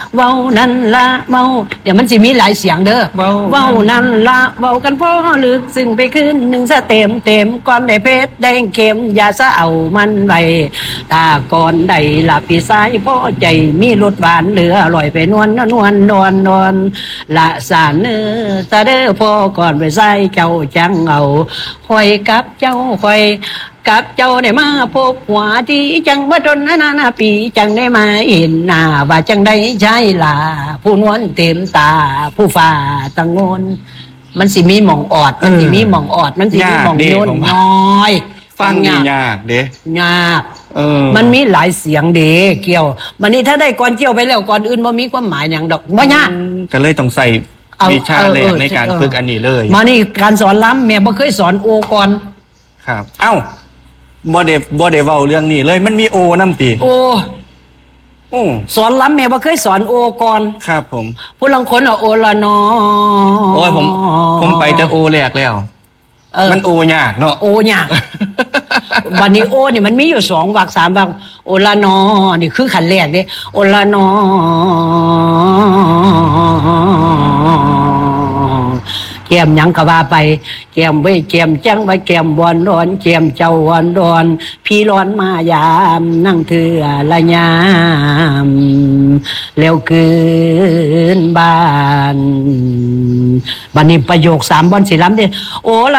เว้านั่นละเว้าเดี๋ยวมันสิมีหลายเสียงเด้อเว้านั่นละเว้ากันพอลึกซึ่งไปขึ้นหนึ่งซะเต็มเต็มก่อนได้เพชรได้เข็มอย่าซะเอามันไว้ตาก่อนได้หลับพี่สายพ่อใจมีรสหวานเหลืออร่อยไปนวลนวลละสานเนื้อตาเด้อพ่อก่อนไปใส่เจ้าจังเอาคอยกับเจ้าคอยกับเจ้าได้มาพบหัวที่จังว่าดนนาปีจังได้มาเห็นหน้าว่าจังได้ใช่ล่ะผู้นวลเต็มตาผู้ฝ่าตังงนมันสิมีหม่องอดมันสิมีหม่องอดมันสิมีหม่องโยนน้อยฟังยากเด้ยากมันมีหลายเสียงเด้เกี่ยวมันนี่ถ้าได้ก่อนเกี่ยวไปแล้วก่อนอื่นบ่มีความหมายอย่างดอกบ่ยากก็เลยต้องใส่วิชาแรกในการฝึกอันนี้เลยมานี่การสอนล้ำแม่บ่เคยสอนโอก่อนครับเอ้าบ่ได้เว้าเรื่องนี้เลยมันมีโอนำติโอสอนล้ำแม่บ่เคยสอนโอก่อนครับผมผู้ลางคนโอละนอโอ้ยผมไปแต่โอแรกแล้วมันโอยากเนาะโอยากวันนี้โอนี่มันมีอยู่2 วรรค 3 วรรคโอละนอนี่คือขั้นแรกเด้โอละนอแก้มยังก็ว่าไปแก้มไว้แก้มจังไว้แก้มบอนร้อนแก้มเจ้าอ่อนร้อนพี่ร้อนมายามนั่งเถื่อละยามแล้วเกินบ้านบัดนี้ประโยค3 บอนสิล้ำเด้โอละ